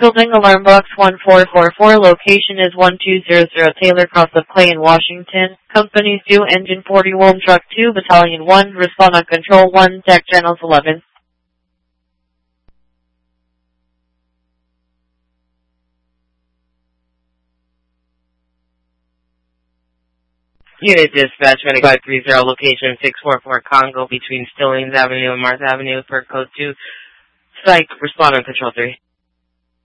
Building Alarm Box 1444, location is 1200 Taylor Cross of Clay in Washington. Companies due Engine 40 Wolm Truck 2, Battalion 1, respond on Control 1, Deck Channels 11. Unit Dispatch 2530, location 644 Congo between Stillings Avenue and Mars Avenue for Code 2. Psych, respond on Control 3.